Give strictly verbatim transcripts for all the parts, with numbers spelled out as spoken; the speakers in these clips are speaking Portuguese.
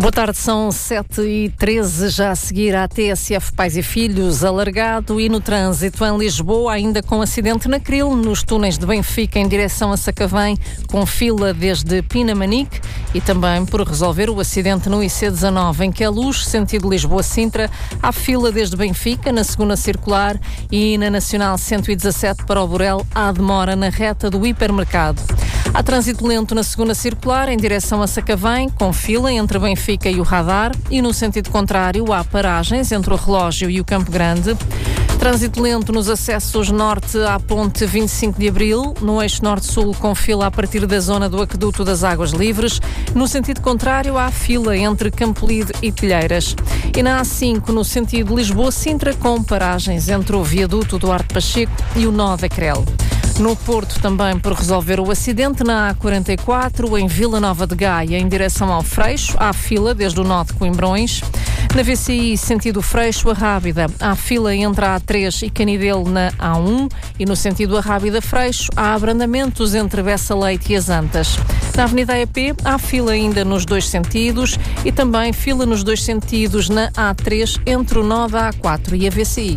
Boa tarde, são sete e treze, já a seguir à T S F Pais e Filhos, alargado, e no trânsito em Lisboa, ainda com acidente na Cril, nos túneis de Benfica em direção a Sacavém, com fila desde Pinamanique, e também por resolver o acidente no I C dezanove em Queluz, sentido Lisboa-Sintra, há fila desde Benfica, na segunda circular, e na Nacional cento e dezassete para o Borel, há demora na reta do hipermercado. Há trânsito lento na segunda circular, em direção a Sacavém, com fila entre Benfica e o Radar, e no sentido contrário há paragens entre o Relógio e o Campo Grande. Trânsito lento nos acessos norte à ponte vinte e cinco de Abril, no eixo norte-sul com fila a partir da zona do Aqueduto das Águas Livres. No sentido contrário há fila entre Campolide e Telheiras. E na A cinco, no sentido Lisboa-Sintra, com paragens entre o viaduto Duarte Pacheco e o nó da Crel. No Porto, também por resolver o acidente, na A quarenta e quatro, em Vila Nova de Gaia, em direção ao Freixo, há fila desde o nó de Coimbrões. Na V C I, sentido Freixo a Rábida, há fila entre a A três e Canidelo na A um, e no sentido Arrábida-Freixo, há abrandamentos entre Bessa Leite e as Antas. Na Avenida E P, há fila ainda nos dois sentidos, e também fila nos dois sentidos na A três, entre o nó da A quatro e a V C I.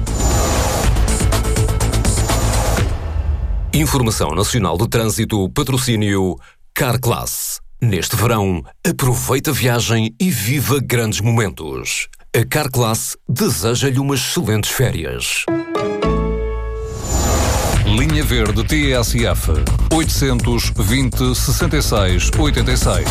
Informação Nacional do Trânsito, patrocínio Carclass. Neste verão, aproveita a viagem e viva grandes momentos. A Carclass deseja-lhe umas excelentes férias. Linha Verde T S F oitocentos e vinte, sessenta e seis, oitenta e seis.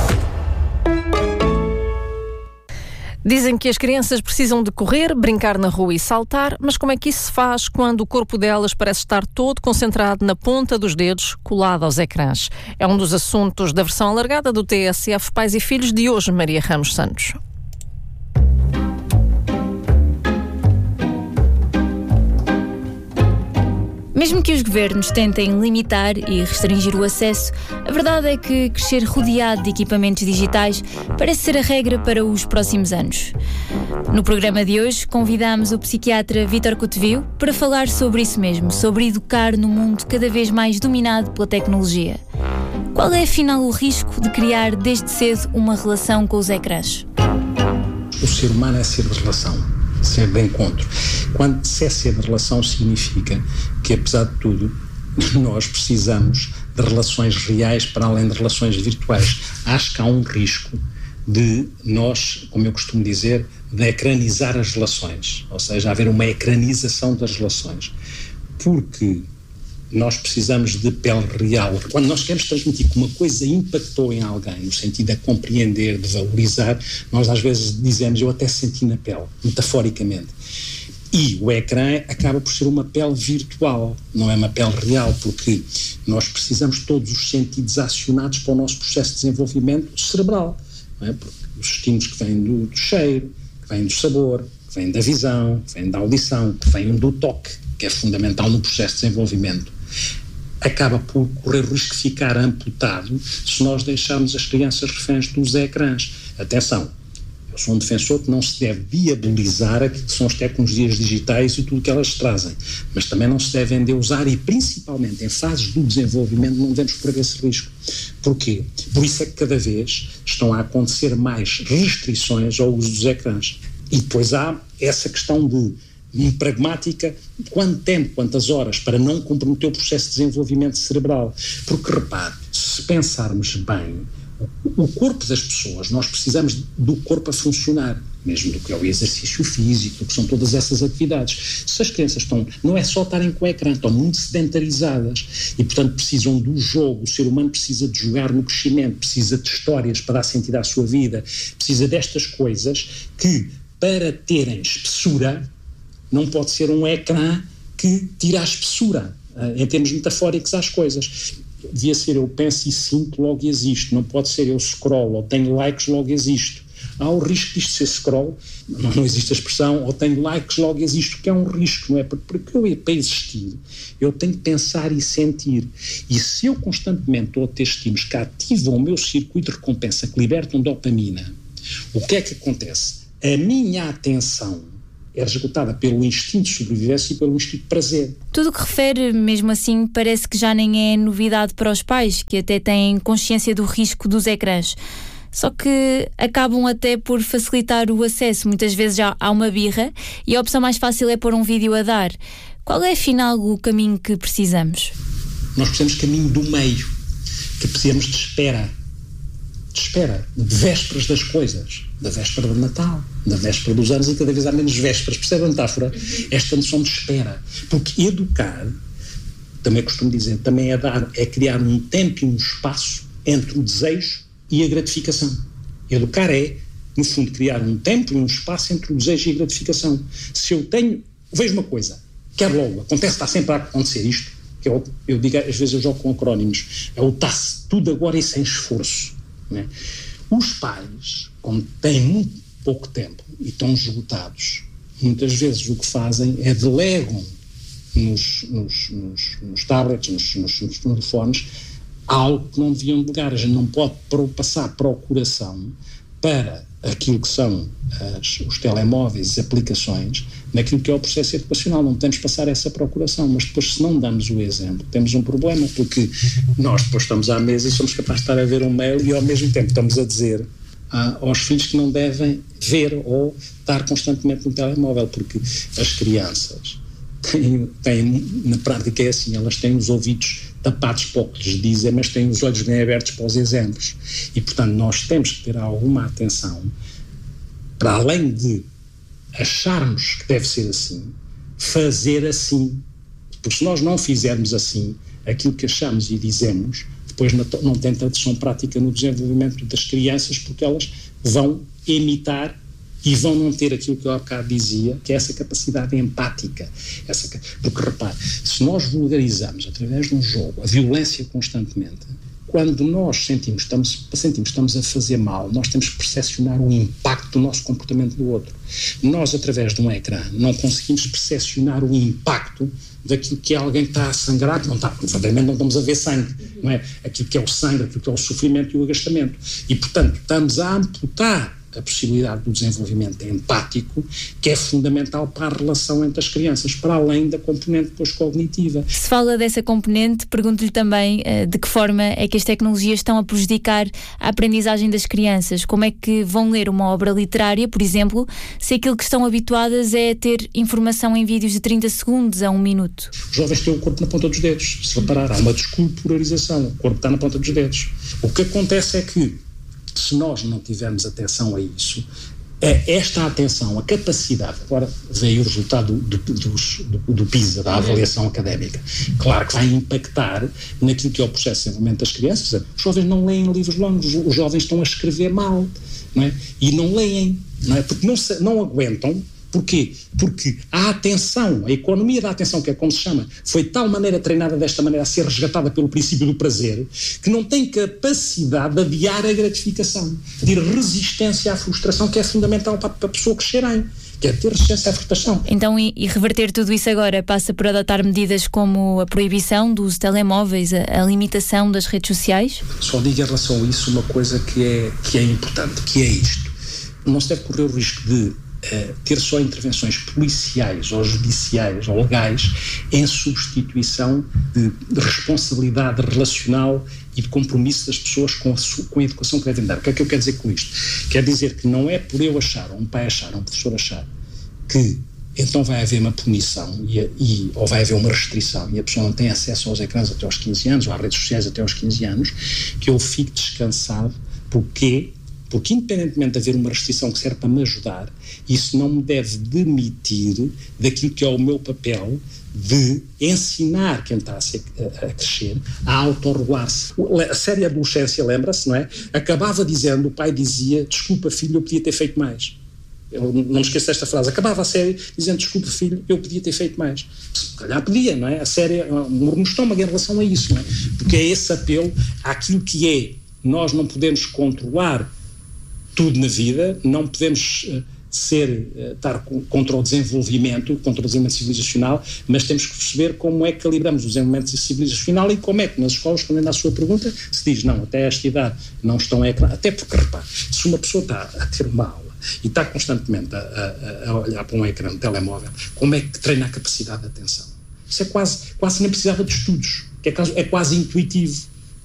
Dizem que as crianças precisam de correr, brincar na rua e saltar, mas como é que isso se faz quando o corpo delas parece estar todo concentrado na ponta dos dedos, colado aos ecrãs? É um dos assuntos da versão alargada do T S F Pais e Filhos de hoje, Maria Ramos Santos. Mesmo que os governos tentem limitar e restringir o acesso, a verdade é que crescer rodeado de equipamentos digitais parece ser a regra para os próximos anos. No programa de hoje, convidamos o psiquiatra Vítor Cotevio para falar sobre isso mesmo, sobre educar no mundo cada vez mais dominado pela tecnologia. Qual é, afinal, o risco de criar desde cedo uma relação com os ecrãs? O ser humano é ser de relação. Ser de encontro. Quando se é ser de relação, significa que, apesar de tudo, nós precisamos de relações reais para além de relações virtuais. Acho que há um risco de nós, como eu costumo dizer, de ecranizar as relações, ou seja, haver uma ecranização das relações, porque nós precisamos de pele real. Quando nós queremos transmitir que uma coisa impactou em alguém, no sentido de compreender, de valorizar, nós às vezes dizemos, eu até senti na pele, metaforicamente. E o ecrã acaba por ser uma pele virtual, não é uma pele real, porque nós precisamos de todos os sentidos acionados para o nosso processo de desenvolvimento cerebral, não é? Porque os estímulos que vêm do, do cheiro, que vêm do sabor, que vêm da visão, que vêm da audição, que vêm do toque, que é fundamental no processo de desenvolvimento, acaba por correr o risco de ficar amputado se nós deixarmos as crianças reféns dos ecrãs. Atenção, eu sou um defensor que não se deve diabolizar aquilo que são as tecnologias digitais e tudo o que elas trazem, mas também não se deve endeusar e, principalmente em fases do desenvolvimento, não devemos correr esse risco. Porquê? Por isso é que cada vez estão a acontecer mais restrições ao uso dos ecrãs. E depois há essa questão de pragmática, quanto tempo, quantas horas, para não comprometer o processo de desenvolvimento cerebral. Porque, repare, se pensarmos bem, o corpo das pessoas, nós precisamos do corpo a funcionar, mesmo do que é o exercício físico, do que são todas essas atividades. Se as crianças estão, não é só estarem com o ecrã, estão muito sedentarizadas e, portanto, precisam do jogo. O ser humano precisa de jogar no crescimento, precisa de histórias para dar sentido à sua vida, precisa destas coisas que, para terem espessura, não pode ser um ecrã que tira a espessura, uh, em termos metafóricos, às coisas. Devia ser eu penso e sinto, logo existo. Não pode ser eu scroll ou tenho likes, logo existo. Há o risco disto ser scroll, não, não existe a expressão, ou tenho likes, logo existo, que é um risco, não é? Porque eu, para existir, eu tenho que pensar e sentir. E se eu constantemente estou a ter estímulos que ativam o meu circuito de recompensa, que libertam dopamina, o que é que acontece? A minha atenção é executada pelo instinto de sobrevivência e pelo instinto de prazer. Tudo o que refere, mesmo assim, parece que já nem é novidade para os pais, que até têm consciência do risco dos ecrãs. só que acabam até por facilitar o acesso. Muitas vezes já há uma birra e a opção mais fácil é pôr um vídeo a dar. Qual é, afinal, o caminho que precisamos? Nós precisamos de caminho do meio, que precisamos de espera. De espera, de vésperas das coisas, da véspera do Natal, da véspera dos anos, e cada vez há menos vésperas. Percebe a metáfora? Esta noção de espera. Porque educar, também costumo dizer, também é, dar, é criar um tempo e um espaço entre o desejo e a gratificação. Educar é, no fundo, criar um tempo e um espaço entre o desejo e a gratificação. Se eu tenho, vejo uma coisa, quero logo, acontece, está sempre a acontecer isto, que eu, eu digo, às vezes eu jogo com acrónimos, é o T A S, tudo agora e sem esforço. Né? Os pais, como têm muito pouco tempo e estão esgotados, muitas vezes o que fazem é delegam nos, nos, nos, nos tablets, nos, nos, nos telefones, algo que não deviam delegar. A gente não pode passar procuração para aquilo que são as, os telemóveis, as aplicações, naquilo que é o processo educacional. Não podemos passar essa procuração, mas depois, se não damos o exemplo, temos um problema, porque nós depois estamos à mesa e somos capazes de estar a ver um mail e ao mesmo tempo estamos a dizer ah, aos filhos que não devem ver ou estar constantemente no telemóvel, porque as crianças têm, têm na prática é assim, elas têm os ouvidos tapados para o que lhes dizem, mas têm os olhos bem abertos para os exemplos. E, portanto, nós temos que ter alguma atenção, para além de acharmos que deve ser assim, fazer assim. Porque se nós não fizermos assim, aquilo que achamos e dizemos, depois não tem tradução prática no desenvolvimento das crianças, porque elas vão imitar e vão não ter aquilo que eu há bocado dizia, que é essa capacidade empática. Essa, porque, repare, se nós vulgarizamos através de um jogo a violência constantemente, quando nós sentimos estamos, sentimos estamos a fazer mal, nós temos que percepcionar o impacto do nosso comportamento do outro. Nós, através de um ecrã, não conseguimos percepcionar o impacto daquilo que é alguém que está a sangrar, não está, verdadeiramente não estamos a ver sangue, não é? Aquilo que é o sangue, aquilo que é o sofrimento e o agastamento. E, portanto, estamos a amputar a possibilidade do desenvolvimento empático, que é fundamental para a relação entre as crianças, para além da componente depois cognitiva. Se fala dessa componente, pergunto-lhe também uh, de que forma é que as tecnologias estão a prejudicar a aprendizagem das crianças. Como é que vão ler uma obra literária, por exemplo, se aquilo que estão habituadas é ter informação em vídeos de trinta segundos a um minuto? Os jovens têm o corpo na ponta dos dedos. Se reparar, há uma desculturarização, o corpo está na ponta dos dedos. O que acontece é que, se nós não tivermos atenção a isso, é esta atenção, a capacidade, agora veio o resultado do, do, do, do PISA, da avaliação académica, claro que vai impactar naquilo que é o processo de desenvolvimento das crianças. Os jovens não leem livros longos, os jovens estão a escrever mal, não é? E não leem, não é? Porque não, se, não aguentam. Porquê? Porque a atenção, a economia da atenção, que é como se chama, foi de tal maneira treinada desta maneira a ser resgatada pelo princípio do prazer, que não tem capacidade de adiar a gratificação, de resistência à frustração, que é fundamental para a pessoa crescer bem, que é ter resistência à frustração. Então, e, e reverter tudo isso agora passa por adotar medidas como a proibição do uso de telemóveis, a, a limitação das redes sociais? Só digo em relação a isso uma coisa que é, que é importante, que é isto. Não se deve correr o risco de Uh, ter só intervenções policiais ou judiciais ou legais em substituição de, de responsabilidade relacional e de compromisso das pessoas com a, su, com a educação que devem dar. O que é que eu quero dizer com isto? Quer dizer que não é por eu achar, ou um pai achar, ou um professor achar, que então vai haver uma punição e, e, ou vai haver uma restrição e a pessoa não tem acesso aos ecrãs até aos quinze anos, ou às redes sociais até aos quinze anos, que eu fique descansado. Porquê? Porque, independentemente de haver uma restrição que serve para me ajudar, isso não me deve demitir daquilo que é o meu papel de ensinar quem está a, ser, a, a crescer a autorregular-se. A série Adolescência, lembra-se, não é? Acabava dizendo, o pai dizia, desculpa filho, eu podia ter feito mais. Eu não me esqueço desta frase. Acabava a série dizendo, desculpa filho, eu podia ter feito mais. Se calhar podia, não é? A série é um murro no estômago em relação a isso, não é? Porque é esse apelo àquilo que é. Nós não podemos controlar tudo na vida, não podemos uh, ser, uh, estar com, contra o desenvolvimento, contra o desenvolvimento civilizacional, mas temos que perceber como é que calibramos o desenvolvimento civilizacional e como é que nas escolas, respondendo à sua pergunta, se diz, não, até esta idade não estão a ecrã, até porque, repare, se uma pessoa está a ter uma aula e está constantemente a, a, a olhar para um ecrã de telemóvel, como é que treina a capacidade de atenção? Isso é quase, quase nem precisava de estudos, que é, é quase intuitivo, não é?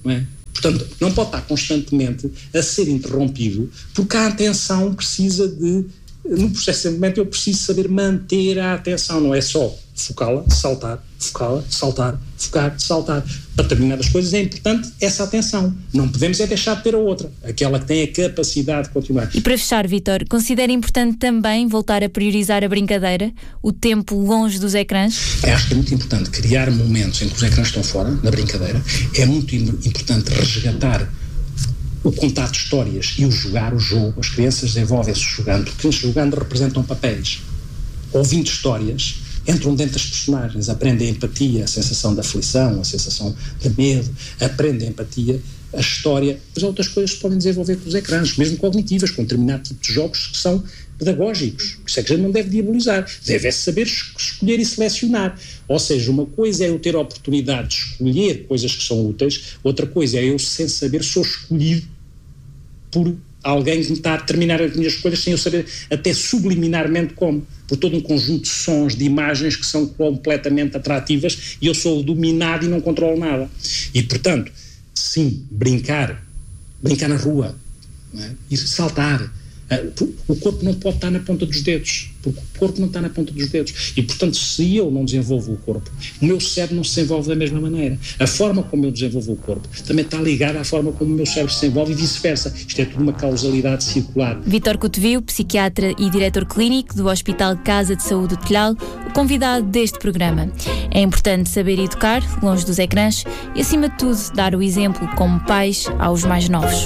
Portanto, não pode estar constantemente a ser interrompido, porque a atenção precisa de, no processo de desenvolvimento eu preciso saber manter a atenção, não é só focá-la, saltar, focá-la, saltar, focar, saltar. Para determinadas coisas é importante essa atenção. Não podemos é deixar de ter a outra, aquela que tem a capacidade de continuar. E para fechar, Vítor, considera importante também voltar a priorizar a brincadeira, o tempo longe dos ecrãs? Eu acho que é muito importante criar momentos em que os ecrãs estão fora, na brincadeira. É muito importante resgatar o contar de histórias e o jogar o jogo. As crianças desenvolvem-se jogando, porque jogando representam papéis. Ouvindo histórias, entram dentro das personagens, aprendem a empatia, a sensação de aflição, a sensação de medo, aprendem a empatia, a história. Mas há outras coisas que se podem desenvolver com os ecrãs, mesmo cognitivas, com determinado tipo de jogos que são pedagógicos. Isso é que a gente não deve diabolizar. Deve saber escolher e selecionar. Ou seja, uma coisa é eu ter a oportunidade de escolher coisas que são úteis, outra coisa é eu, sem saber, sou escolhido por alguém que me está a determinar as minhas escolhas sem eu saber até subliminarmente como, por todo um conjunto de sons, de imagens que são completamente atrativas e eu sou dominado e não controlo nada. E, portanto, sim, brincar, brincar na rua, não é? Ir saltar. O corpo não pode estar na ponta dos dedos, porque o corpo não está na ponta dos dedos. E, portanto, se eu não desenvolvo o corpo, o meu cérebro não se desenvolve da mesma maneira. A forma como eu desenvolvo o corpo também está ligada à forma como o meu cérebro se desenvolve e vice-versa. Isto é tudo uma causalidade circular. Vítor Cotovio, psiquiatra e diretor clínico do Hospital Casa de Saúde do Telhal, o convidado deste programa. É importante saber educar, longe dos ecrãs, e, acima de tudo, dar o exemplo como pais aos mais novos.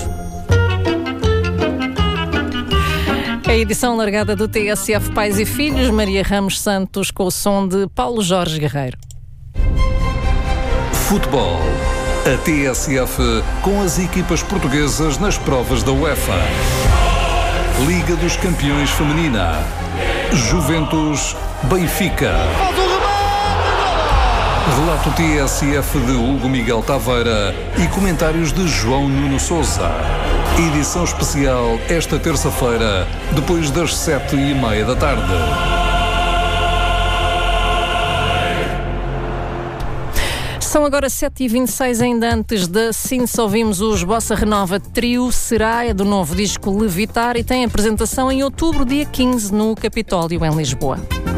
A edição largada do T S F Pais e Filhos, Maria Ramos Santos, com o som de Paulo Jorge Guerreiro. Futebol. A T S F com as equipas portuguesas nas provas da UEFA. Liga dos Campeões Feminina. Juventus Benfica. Relato T S F de Hugo Miguel Taveira e comentários de João Nuno Sousa. Edição especial esta terça-feira, depois das sete e meia da tarde. São agora sete e vinte e seis, ainda antes da Cinza ouvimos os Bossa Renova Trio. Será, é do novo disco Levitar e tem apresentação em outubro, dia quinze, no Capitólio, em Lisboa.